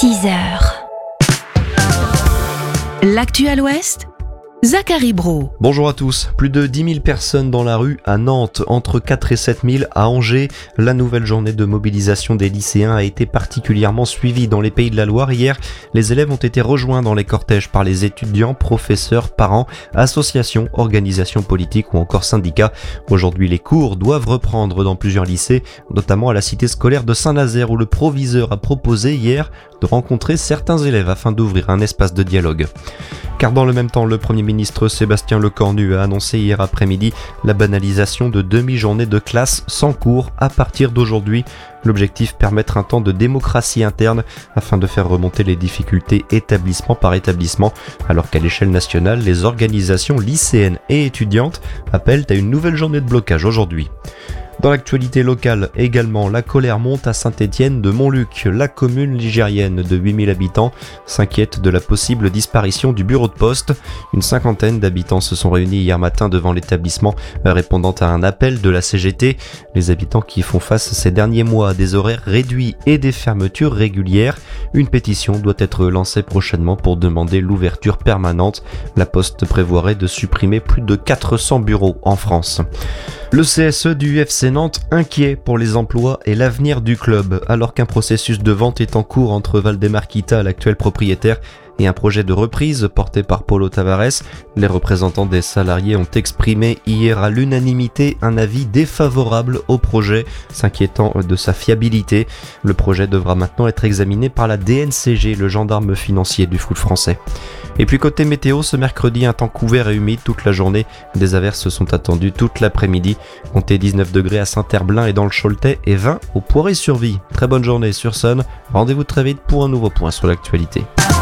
6h. L'actu à l'Ouest, Zachary Brault. Bonjour à tous. Plus de 10 000 personnes dans la rue à Nantes, entre 4 et 7 000 à Angers. La nouvelle journée de mobilisation des lycéens a été particulièrement suivie dans les Pays de la Loire. Hier, les élèves ont été rejoints dans les cortèges par les étudiants, professeurs, parents, associations, organisations politiques ou encore syndicats. Aujourd'hui, les cours doivent reprendre dans plusieurs lycées, notamment à la cité scolaire de Saint-Nazaire où le proviseur a proposé hier de rencontrer certains élèves afin d'ouvrir un espace de dialogue. Car dans le même temps, le Premier ministre Sébastien Lecornu a annoncé hier après-midi la banalisation de demi-journées de classe sans cours à partir d'aujourd'hui. L'objectif, permettre un temps de démocratie interne afin de faire remonter les difficultés établissement par établissement, alors qu'à l'échelle nationale, les organisations lycéennes et étudiantes appellent à une nouvelle journée de blocage aujourd'hui. Dans l'actualité locale également, la colère monte à Saint-Étienne de Montluc. La commune ligérienne de 8000 habitants s'inquiète de la possible disparition du bureau de poste. Une cinquantaine d'habitants se sont réunis hier matin devant l'établissement, répondant à un appel de la CGT. Les habitants qui font face ces derniers mois à des horaires réduits et des fermetures régulières. Une pétition doit être lancée prochainement pour demander l'ouverture permanente. La Poste prévoirait de supprimer plus de 400 bureaux en France. Le CSE du FC Nantes inquiet pour les emplois et l'avenir du club, alors qu'un processus de vente est en cours entre Valdemar Kita, l'actuel propriétaire, et un projet de reprise porté par Paulo Tavares. Les représentants des salariés ont exprimé hier à l'unanimité un avis défavorable au projet, s'inquiétant de sa fiabilité. Le projet devra maintenant être examiné par la DNCG, le gendarme financier du foot français. Et puis côté météo, ce mercredi, un temps couvert et humide toute la journée. Des averses sont attendues toute l'après-midi. Comptez 19 degrés à Saint-Herblain et dans le Choletais et 20 au Poiré-sur-Vie. Très bonne journée sur Sun. Rendez-vous très vite pour un nouveau point sur l'actualité.